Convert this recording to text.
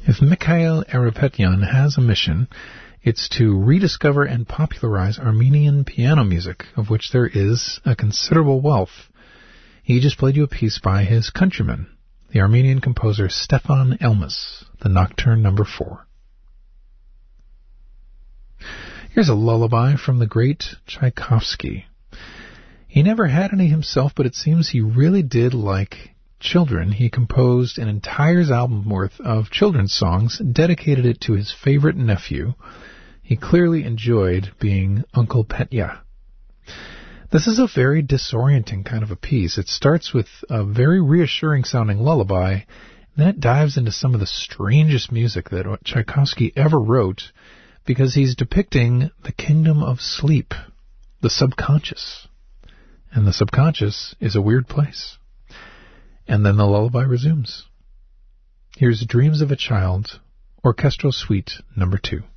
If Mikhail Erepetyan has a mission, it's to rediscover and popularize Armenian piano music, of which there is a considerable wealth. He just played you a piece by his countryman, the Armenian composer Stefan Elmas, the Nocturne No. 4. Here's a lullaby from the great Tchaikovsky. He never had any himself, but it seems he really did like children. He composed an entire album worth of children's songs, dedicated it to his favorite nephew. He clearly enjoyed being Uncle Petya. This is a very disorienting kind of a piece. It starts with a very reassuring-sounding lullaby, then it dives into some of the strangest music that Tchaikovsky ever wrote, because he's depicting the kingdom of sleep, the subconscious. And the subconscious is a weird place. And then the lullaby resumes. Here's Dreams of a Child, Orchestral Suite No. 2.